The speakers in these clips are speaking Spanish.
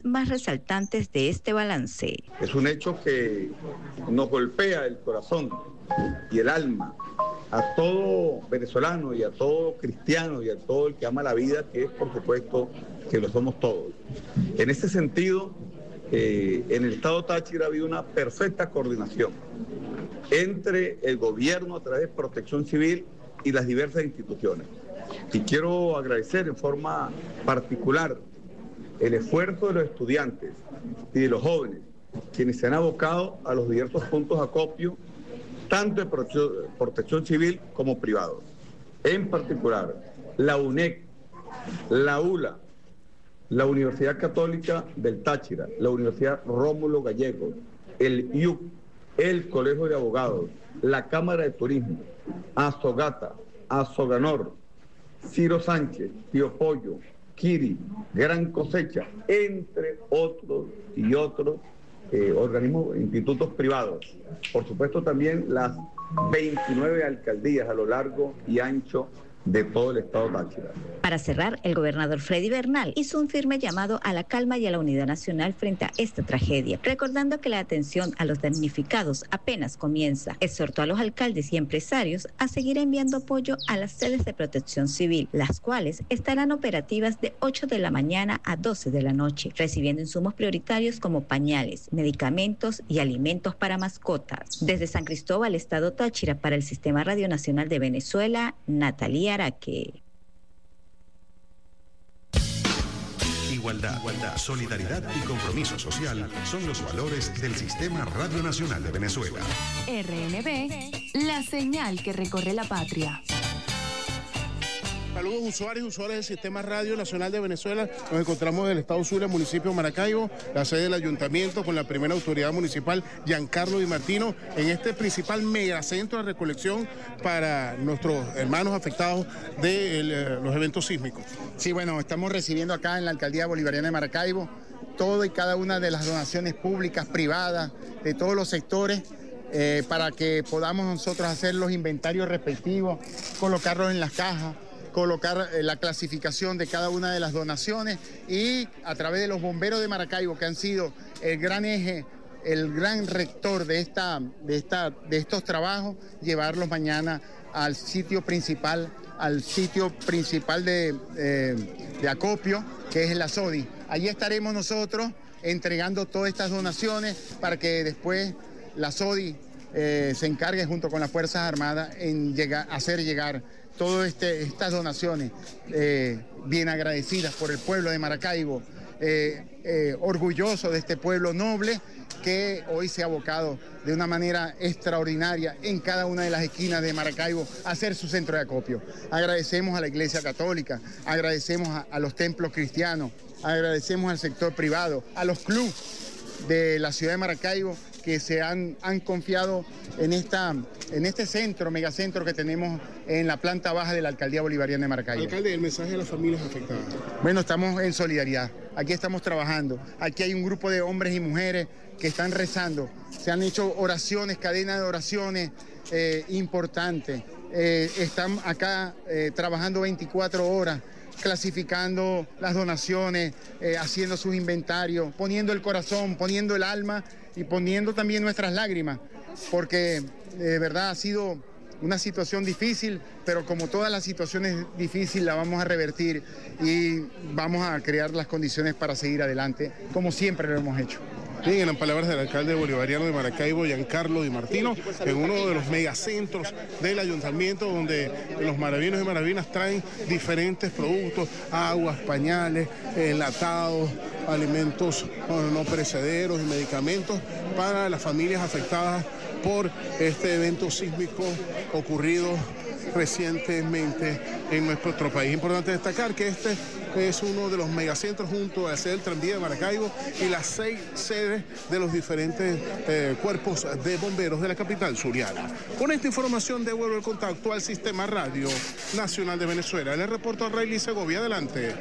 más resaltantes de este balance. Es un hecho que nos golpea el corazón y el alma a todo venezolano y a todo cristiano y a todo el que ama la vida, que es por supuesto que lo somos todos. En ese sentido, en el estado Táchira ha habido una perfecta coordinación entre el gobierno a través de Protección Civil y las diversas instituciones. Y quiero agradecer en forma particular el esfuerzo de los estudiantes y de los jóvenes, quienes se han abocado a los diversos puntos de acopio, tanto de protección civil como privados. En particular, la UNEC, la ULA, la Universidad Católica del Táchira, la Universidad Rómulo Gallegos, el IUC, el Colegio de Abogados, la Cámara de Turismo, Azogata, Azoganor, Ciro Sánchez, Tío Pollo, Kiri, Gran Cosecha, entre otros y otros organismos, institutos privados. Por supuesto también las 29 alcaldías a lo largo y ancho de todo el estado Táchira. Para cerrar, el gobernador Freddy Bernal hizo un firme llamado a la calma y a la unidad nacional frente a esta tragedia, recordando que la atención a los damnificados apenas comienza. Exhortó a los alcaldes y empresarios a seguir enviando apoyo a las sedes de protección civil, las cuales estarán operativas de 8 de la mañana a 12 de la noche, recibiendo insumos prioritarios como pañales, medicamentos y alimentos para mascotas. Desde San Cristóbal, estado Táchira, para el Sistema Radio Nacional de Venezuela, Natalia Araque. Igualdad, solidaridad y compromiso social son los valores del Sistema Radio Nacional de Venezuela. RNB, la señal que recorre la patria. Saludos usuarios y usuarias del Sistema Radio Nacional de Venezuela. Nos encontramos en el estado Zulia, municipio de Maracaibo, la sede del ayuntamiento con la primera autoridad municipal, Giancarlo Di Martino, en este principal megacentro de recolección para nuestros hermanos afectados de los eventos sísmicos. Sí, bueno, estamos recibiendo acá en la Alcaldía Bolivariana de Maracaibo todo y cada una de las donaciones públicas, privadas, de todos los sectores, para que podamos nosotros hacer los inventarios respectivos, colocarlos en las cajas, colocar la clasificación de cada una de las donaciones y a través de los bomberos de Maracaibo, que han sido el gran eje, el gran rector de estos trabajos, llevarlos mañana al sitio principal de acopio, que es la SODI. Allí estaremos nosotros entregando todas estas donaciones para que después la SODI se encargue junto con las Fuerzas Armadas en hacer llegar todas estas donaciones bien agradecidas por el pueblo de Maracaibo, orgulloso de este pueblo noble que hoy se ha abocado de una manera extraordinaria en cada una de las esquinas de Maracaibo a hacer su centro de acopio. Agradecemos a la Iglesia Católica, agradecemos a los templos cristianos, agradecemos al sector privado, a los clubes de la ciudad de Maracaibo que se han confiado en este centro, megacentro que tenemos en la planta baja de la Alcaldía Bolivariana de Maracaibo. Alcalde, el mensaje a las familias afectadas. Bueno, estamos en solidaridad, aquí estamos trabajando, aquí hay un grupo de hombres y mujeres que están rezando, se han hecho oraciones, cadenas de oraciones importantes, están acá trabajando 24 horas, clasificando las donaciones, haciendo sus inventarios, poniendo el corazón, poniendo el alma y poniendo también nuestras lágrimas, porque de verdad ha sido una situación difícil, pero como todas las situaciones difíciles la vamos a revertir y vamos a crear las condiciones para seguir adelante, como siempre lo hemos hecho. Bien, en las palabras del alcalde bolivariano de Maracaibo, Giancarlo Di Martino, en uno de los megacentros del ayuntamiento, donde los maravinos y maravinas traen diferentes productos, aguas, pañales, enlatados, alimentos no perecederos y medicamentos para las familias afectadas por este evento sísmico ocurrido recientemente en nuestro país. Importante destacar que este es uno de los megacentros junto a la sede del tranvía de Maracaibo y las 6 sedes de los diferentes cuerpos de bomberos de la capital zuliana. Con esta información devuelvo el contacto al Sistema Radio Nacional de Venezuela. Le reporto a Rayleigh Segovia. Adelante.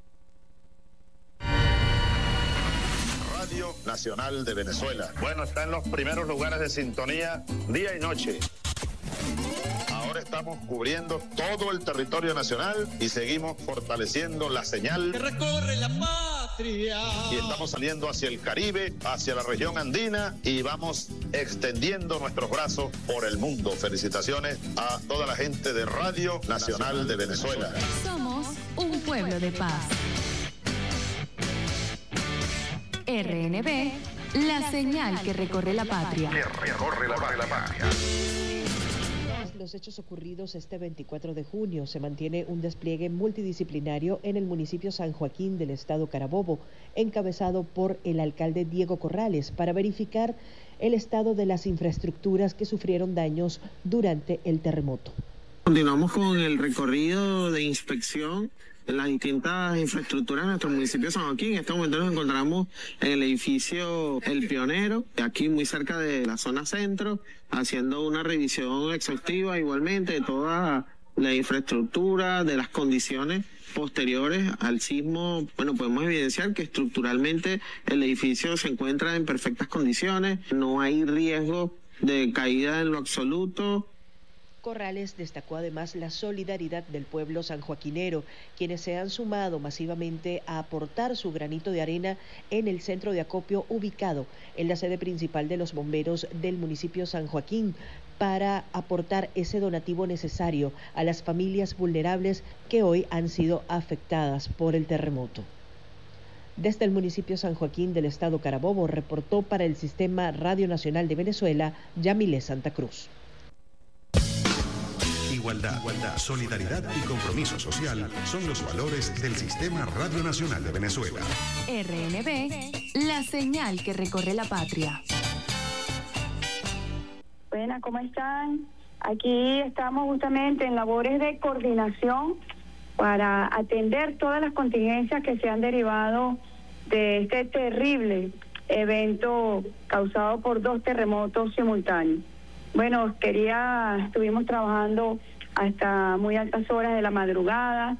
Radio Nacional de Venezuela. Bueno, está en los primeros lugares de sintonía día y noche. Ahora estamos cubriendo todo el territorio nacional y seguimos fortaleciendo la señal que recorre la paz. patria. Y estamos saliendo hacia el Caribe, hacia la región andina y vamos extendiendo nuestros brazos por el mundo. Felicitaciones a toda la gente de Radio Nacional de Venezuela. Somos un pueblo de paz. RNB, la señal que recorre la patria. Los hechos ocurridos este 24 de junio se mantiene un despliegue multidisciplinario en el municipio San Joaquín del estado Carabobo, encabezado por el alcalde Diego Corrales, para verificar el estado de las infraestructuras que sufrieron daños durante el terremoto. Continuamos con el recorrido de inspección en las distintas infraestructuras de nuestro municipio de San Joaquín. En este momento nos encontramos en el edificio El Pionero, aquí muy cerca de la zona centro, haciendo una revisión exhaustiva igualmente de toda la infraestructura, de las condiciones posteriores al sismo. Bueno, podemos evidenciar que estructuralmente el edificio se encuentra en perfectas condiciones, no hay riesgo de caída en lo absoluto. Corrales destacó además la solidaridad del pueblo sanjoaquinero, quienes se han sumado masivamente a aportar su granito de arena en el centro de acopio ubicado en la sede principal de los bomberos del municipio San Joaquín, para aportar ese donativo necesario a las familias vulnerables que hoy han sido afectadas por el terremoto. Desde el municipio San Joaquín del estado Carabobo, reportó para el Sistema Radio Nacional de Venezuela, Yamile Santa Cruz. Igualdad, solidaridad y compromiso social son los valores del Sistema Radio Nacional de Venezuela. RNB, la señal que recorre la patria. Buenas, ¿cómo están? Aquí estamos justamente en labores de coordinación para atender todas las contingencias que se han derivado de este terrible evento causado por 2 terremotos simultáneos. Bueno, estuvimos trabajando hasta muy altas horas de la madrugada,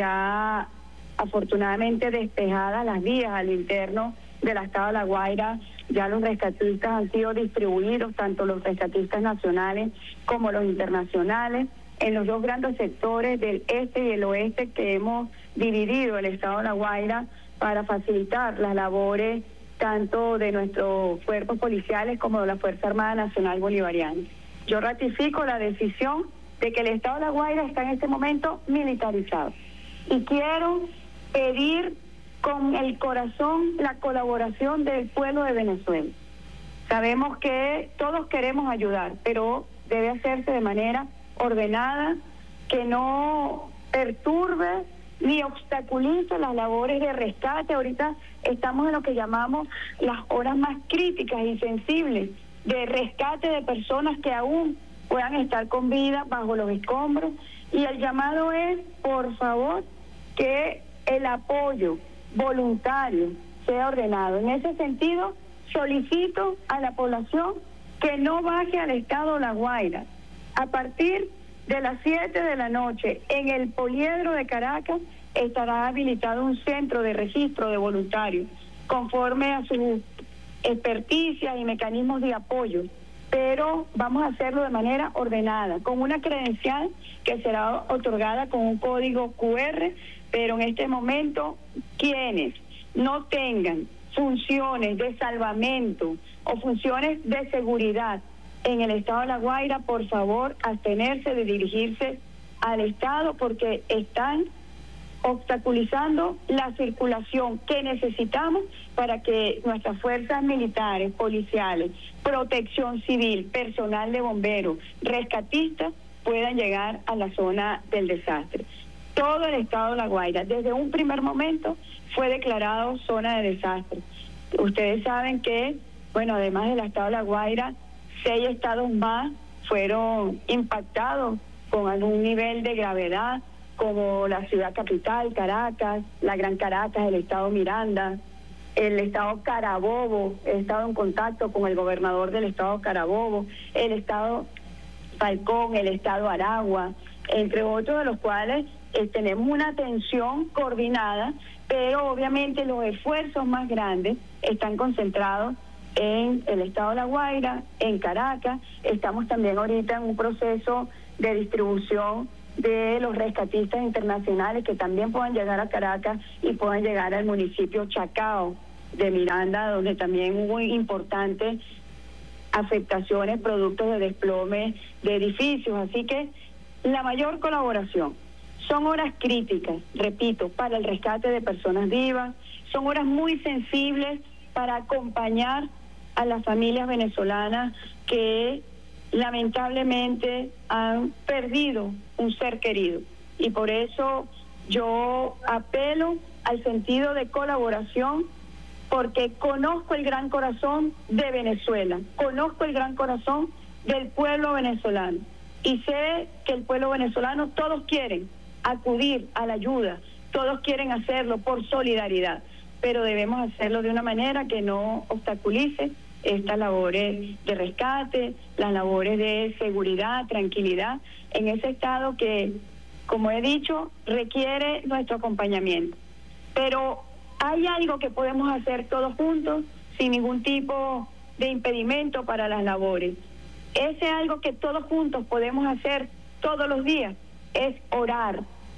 ya afortunadamente despejadas las vías al interno del estado de La Guaira. Ya los rescatistas han sido distribuidos, tanto los rescatistas nacionales como los internacionales, en los 2 grandes sectores del este y el oeste que hemos dividido el estado de La Guaira para facilitar las labores tanto de nuestros cuerpos policiales como de la Fuerza Armada Nacional Bolivariana. Yo ratifico la decisión de que el estado de La Guaira está en este momento militarizado. Y quiero pedir con el corazón la colaboración del pueblo de Venezuela. Sabemos que todos queremos ayudar, pero debe hacerse de manera ordenada, que no perturbe ni obstaculiza las labores de rescate. Ahorita estamos en lo que llamamos las horas más críticas y sensibles de rescate de personas que aún puedan estar con vida bajo los escombros, y el llamado es, por favor, que el apoyo voluntario sea ordenado. En ese sentido, solicito a la población que no baje al estado La Guaira. A partir de las 7 de la noche, en el Poliedro de Caracas, estará habilitado un centro de registro de voluntarios, conforme a sus experticias y mecanismos de apoyo, pero vamos a hacerlo de manera ordenada, con una credencial que será otorgada con un código QR, pero en este momento, quienes no tengan funciones de salvamento o funciones de seguridad en el estado de La Guaira, por favor, abstenerse de dirigirse al estado, porque están obstaculizando la circulación que necesitamos para que nuestras fuerzas militares, policiales, protección civil, personal de bomberos, rescatistas puedan llegar a la zona del desastre. Todo el estado de La Guaira, desde un primer momento, fue declarado zona de desastre. Ustedes saben que, bueno, además del estado de La Guaira, 6 estados más fueron impactados con algún nivel de gravedad, como la ciudad capital, Caracas, la Gran Caracas, el estado Miranda, el estado Carabobo. He estado en contacto con el gobernador del estado Carabobo, el estado Falcón, el estado Aragua, entre otros, de los cuales tenemos una atención coordinada, pero obviamente los esfuerzos más grandes están concentrados en el estado de La Guaira, en Caracas. Estamos también ahorita en un proceso de distribución de los rescatistas internacionales que también puedan llegar a Caracas y puedan llegar al municipio Chacao de Miranda, donde también hubo importantes afectaciones producto de desplome de edificios. Así que la mayor colaboración. Son horas críticas, repito, para el rescate de personas vivas, son horas muy sensibles para acompañar a las familias venezolanas que lamentablemente han perdido un ser querido. Y por eso yo apelo al sentido de colaboración, porque conozco el gran corazón de Venezuela, conozco el gran corazón del pueblo venezolano y sé que el pueblo venezolano todos quieren acudir a la ayuda, todos quieren hacerlo por solidaridad, pero debemos hacerlo de una manera que no obstaculice estas labores de rescate, las labores de seguridad, tranquilidad, en ese estado que, como he dicho, requiere nuestro acompañamiento. Pero hay algo que podemos hacer todos juntos, sin ningún tipo de impedimento para las labores. Ese algo que todos juntos podemos hacer todos los días es orar,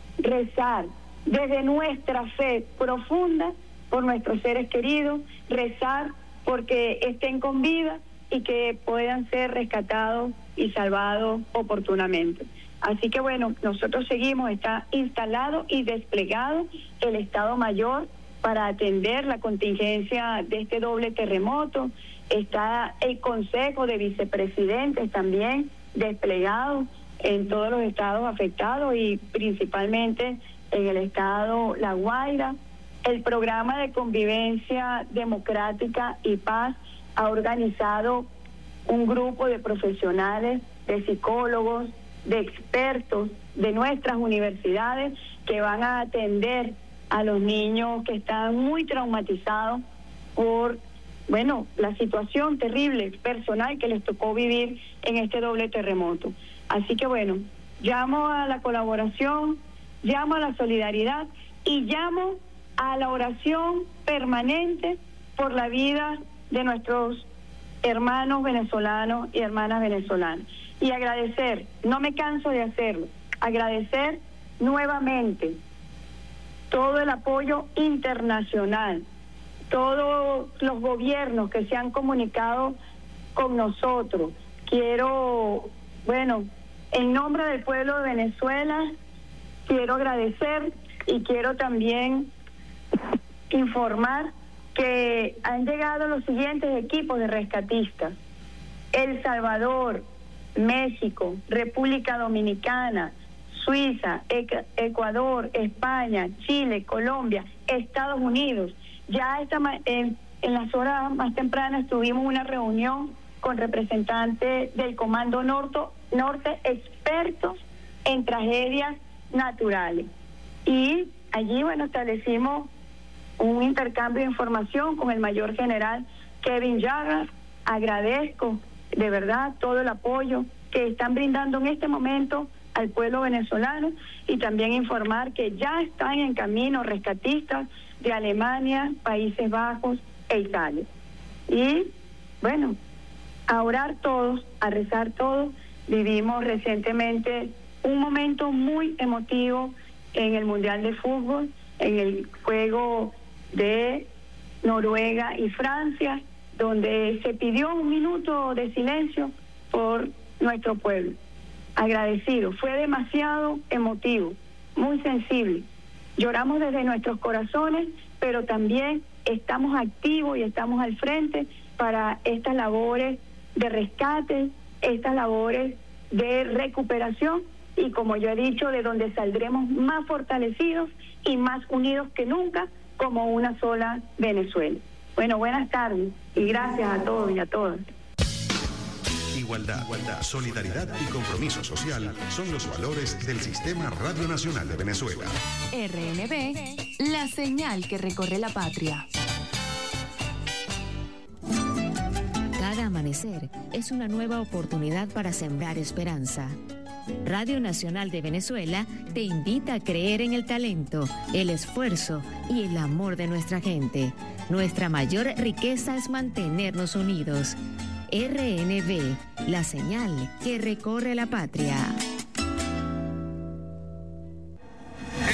rezar, desde nuestra fe profunda por nuestros seres queridos, rezar porque estén con vida y que puedan ser rescatados y salvados oportunamente. Así que bueno, nosotros seguimos, está instalado y desplegado el Estado Mayor para atender la contingencia de este doble terremoto, está el Consejo de Vicepresidentes también desplegado en todos los estados afectados y principalmente en el estado La Guaira. El programa de convivencia democrática y paz ha organizado un grupo de profesionales, de psicólogos, de expertos de nuestras universidades que van a atender a los niños que están muy traumatizados por, bueno, la situación terrible personal que les tocó vivir en este doble terremoto. Así que bueno, llamo a la colaboración, llamo a la solidaridad y llamo a la oración permanente por la vida de nuestros hermanos venezolanos y hermanas venezolanas. Y agradecer, no me canso de hacerlo, agradecer nuevamente todo el apoyo internacional, todos los gobiernos que se han comunicado con nosotros. Quiero, bueno, en nombre del pueblo de Venezuela, quiero agradecer y quiero también informar que han llegado los siguientes equipos de rescatistas: El Salvador, México, República Dominicana, Suiza, Ecuador, España, Chile, Colombia, Estados Unidos. Ya en las horas más tempranas tuvimos una reunión con representantes del Comando Norte, expertos en tragedias naturales. Y allí, bueno, establecimos un intercambio de información con el mayor general Kevin Llagas. Agradezco de verdad todo el apoyo que están brindando en este momento al pueblo venezolano y también informar que ya están en camino rescatistas de Alemania, Países Bajos e Italia. Y bueno, a orar todos, a rezar todos. Vivimos recientemente un momento muy emotivo en el Mundial de Fútbol, en el juego de Noruega y Francia, donde se pidió un minuto de silencio por nuestro pueblo. Agradecido, fue demasiado emotivo, muy sensible. Lloramos desde nuestros corazones, pero también estamos activos y estamos al frente para estas labores de rescate, estas labores de recuperación y, como yo he dicho, de donde saldremos más fortalecidos y más unidos que nunca como una sola Venezuela. Bueno, buenas tardes y gracias a todos y a todas. Igualdad, solidaridad y compromiso social son los valores del Sistema Radio Nacional de Venezuela. RNB, la señal que recorre la patria. Cada amanecer es una nueva oportunidad para sembrar esperanza. Radio Nacional de Venezuela te invita a creer en el talento, el esfuerzo y el amor de nuestra gente. Nuestra mayor riqueza es mantenernos unidos. RNB, la señal que recorre la patria.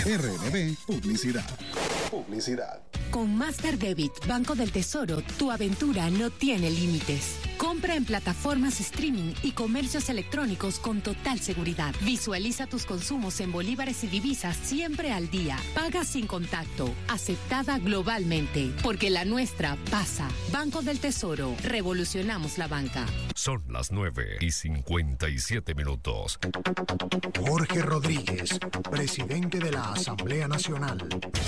RNB Publicidad. Con Master Debit, Banco del Tesoro, tu aventura no tiene límites. Compra en plataformas streaming y comercios electrónicos con total seguridad. Visualiza tus consumos en bolívares y divisas siempre al día. Paga sin contacto. Aceptada globalmente. Porque la nuestra pasa. Banco del Tesoro. Revolucionamos la banca. Son las 9:57. Jorge Rodríguez, presidente de la Asamblea Nacional.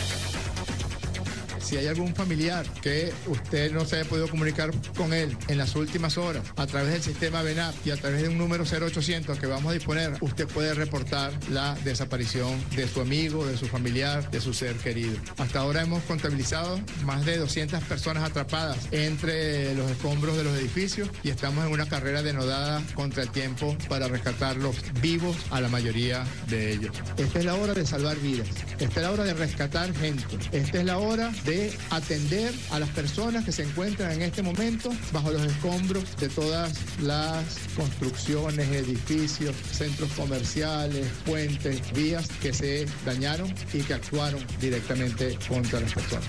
Si hay algún familiar que usted no se haya podido comunicar con él en las últimas horas a través del sistema VENAP y a través de un número 0800 que vamos a disponer, usted puede reportar la desaparición de su amigo, de su familiar, de su ser querido. Hasta ahora hemos contabilizado más de 200 personas atrapadas entre los escombros de los edificios y estamos en una carrera denodada contra el tiempo para rescatarlos vivos a la mayoría de ellos. Esta es la hora de salvar vidas. Esta es la hora de rescatar gente. Esta es la hora de atender a las personas que se encuentran en este momento bajo los escombros de todas las construcciones, edificios, centros comerciales, puentes, vías que se dañaron y que actuaron directamente contra las personas.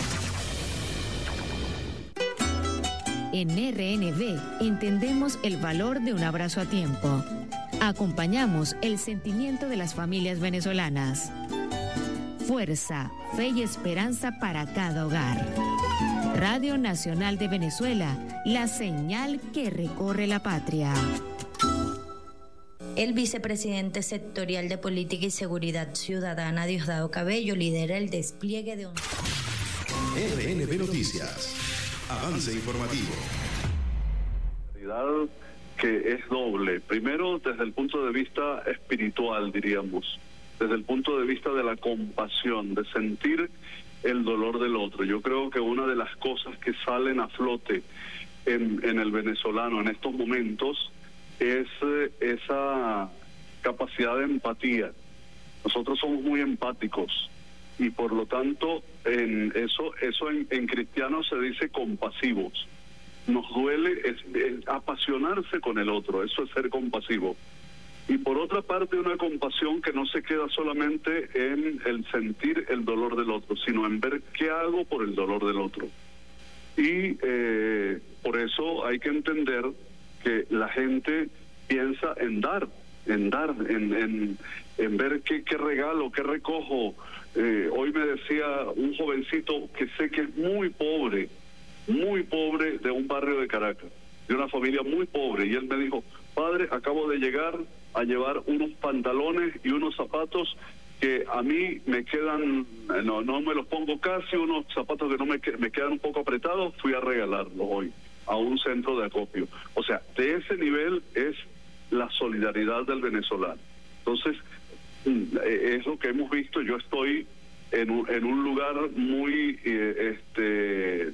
En RNB entendemos el valor de un abrazo a tiempo. Acompañamos el sentimiento de las familias venezolanas. Fuerza, fe y esperanza para cada hogar. Radio Nacional de Venezuela, la señal que recorre la patria. El vicepresidente sectorial de Política y Seguridad Ciudadana, Diosdado Cabello, lidera el despliegue de un... RNB Noticias. Avance informativo. Que es doble. Primero, desde el punto de vista espiritual, diríamos. Desde el punto de vista de la compasión, de sentir el dolor del otro. Yo creo que una de las cosas que salen a flote en el venezolano en estos momentos es esa capacidad de empatía. Nosotros somos muy empáticos y por lo tanto en cristiano se dice compasivos. Nos duele es apasionarse con el otro, eso es ser compasivo. Y por otra parte, una compasión que no se queda solamente en el sentir el dolor del otro, sino en ver qué hago por el dolor del otro. Y por eso hay que entender que la gente piensa en dar, en ver qué regalo, qué recojo. Hoy me decía un jovencito que sé que es muy pobre de un barrio de Caracas, de una familia muy pobre, y él me dijo: padre, acabo de llegar a llevar unos pantalones y unos zapatos que a mí me quedan, no me los pongo casi, unos zapatos que me quedan un poco apretados, fui a regalarlos hoy a un centro de acopio. O sea, de ese nivel es la solidaridad del venezolano. Entonces, es lo que hemos visto. Yo estoy en un lugar muy que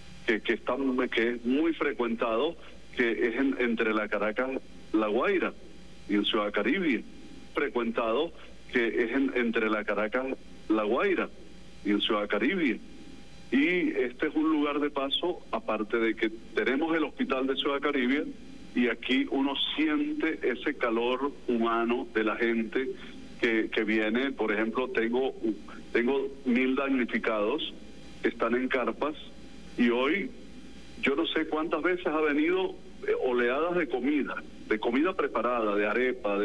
es muy frecuentado, que es entre la Caracas, La Guaira, y en Ciudad Caribe, frecuentado, que es entre la Caracas, La Guaira, y en Ciudad Caribe. Y este es un lugar de paso, aparte de que tenemos el hospital de Ciudad Caribe, y aquí uno siente ese calor humano de la gente que viene. Por ejemplo, tengo 1000 damnificados que están en carpas, y hoy yo no sé cuántas veces ha venido oleadas de comida preparada, de arepa,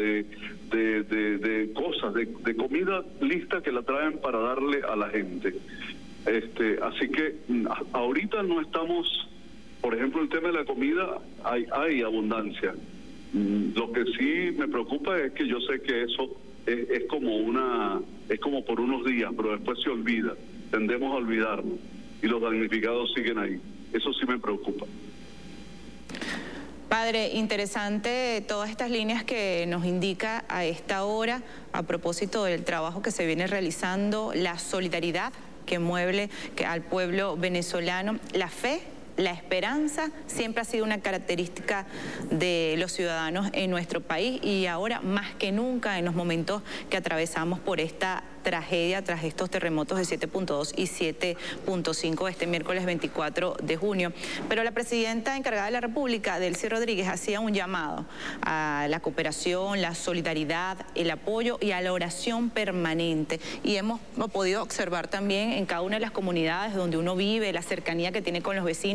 de cosas, de comida lista que la traen para darle a la gente. Así que ahorita no estamos, por ejemplo, el tema de la comida, hay abundancia. Lo que sí me preocupa es que yo sé que eso es como por unos días, pero después se olvida, tendemos a olvidarnos y los damnificados siguen ahí. Eso sí me preocupa. Padre, interesante todas estas líneas que nos indica a esta hora a propósito del trabajo que se viene realizando, la solidaridad que mueve al pueblo venezolano, la fe La esperanza siempre ha sido una característica de los ciudadanos en nuestro país y ahora más que nunca en los momentos que atravesamos por esta tragedia tras estos terremotos de 7.2 y 7.5 este miércoles 24 de junio. Pero la presidenta encargada de la República, Delcy Rodríguez, hacía un llamado a la cooperación, la solidaridad, el apoyo y a la oración permanente. Y hemos podido observar también en cada una de las comunidades donde uno vive, la cercanía que tiene con los vecinos.